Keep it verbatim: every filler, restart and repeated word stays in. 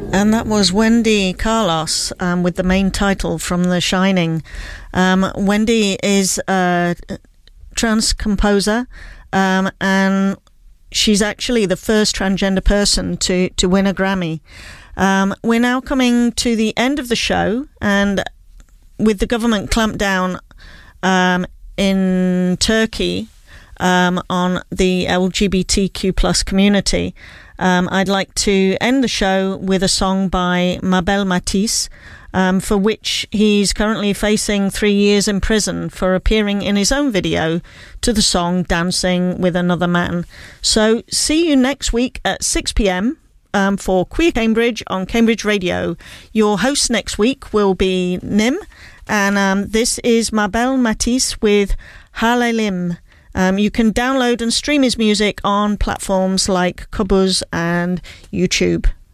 And that was Wendy Carlos um, with the main title from The Shining. Um, Wendy is a trans composer, um, and she's actually the first transgender person to, to win a Grammy. Um, we're now coming to the end of the show, and with the government clampdown um, in Turkey um, on the L G B T Q plus community, Um, I'd like to end the show with a song by Mabel Matiz, um, for which he's currently facing three years in prison for appearing in his own video to the song Dancing with Another Man. So see you next week at six p.m. Um, for Queer Cambridge on Cambridge Radio. Your host next week will be Nim, and um, this is Mabel Matiz with Halelim. Um, you can download and stream his music on platforms like Qobuz and YouTube.